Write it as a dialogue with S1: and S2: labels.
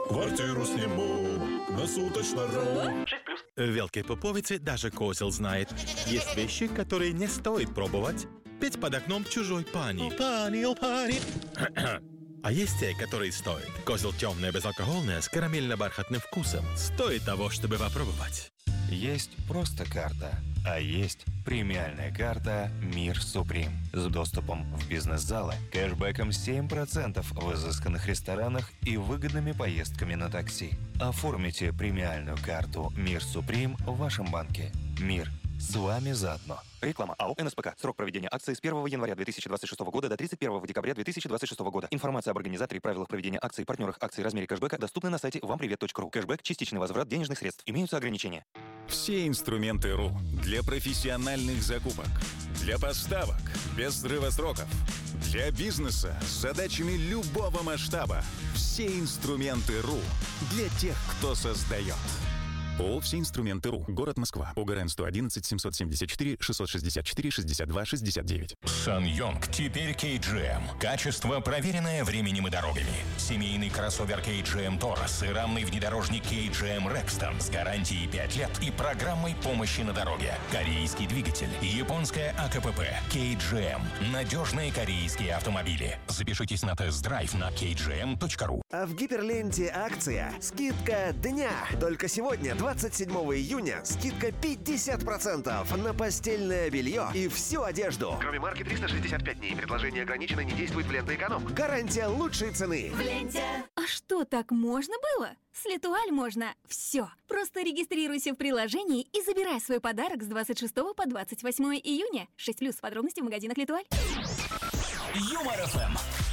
S1: Квартиру сниму на суточно.
S2: 6+.
S3: Велкой пуповицы даже козел знает. Есть вещи, которые не стоит пробовать. Петь под окном чужой пани. Пани. А есть те, которые стоит. Козел темная, безалкогольная, с карамельно-бархатным вкусом. Стоит того, чтобы попробовать.
S4: Есть просто карта, а есть премиальная карта «Мир Суприм» с доступом в бизнес-залы, кэшбэком 7% в изысканных ресторанах и выгодными поездками на такси. Оформите премиальную карту «Мир Суприм» в вашем банке. Мир с вами заодно.
S5: Реклама. АО «НСПК». Срок проведения акции с 1 января 2026 года до 31 декабря 2026 года. Информация об организаторе и правилах проведения акций, партнерах акций, размере кэшбэка доступны на сайте вампривет.ру. Кэшбэк – частичный возврат денежных средств. Имеются ограничения.
S6: Все инструменты РУ для профессиональных закупок, для поставок без срыва сроков, для бизнеса с задачами любого масштаба. Все инструменты РУ для тех, кто создает. ООО «Все инструменты РУ». Город Москва. ОГРН 111 774 664 62 69.
S7: SsangYong теперь KGM. Качество, проверенное временем и дорогами. Семейный кроссовер KGM Taurus и рамный внедорожник KGM Rexton с гарантией 5 лет и программой помощи на дороге. Корейский двигатель. Японская АКПП. KGM. Надежные корейские автомобили. Запишитесь на тест-драйв на kgm.ru.
S8: А в Гиперленте акция «Скидка дня». Только сегодня, 27 июня, скидка 50% на постельное белье и всю одежду.
S9: Кроме марки 365 дней. Предложение ограничено, не действует в Ленте Эконом.
S8: Гарантия лучшей цены.
S10: В Ленте. А что, так можно было? С Летуаль можно все. Просто регистрируйся в приложении и забирай свой подарок с 26 по 28 июня. 6+. Подробности в магазинах Летуаль.
S7: Юмор ФМ.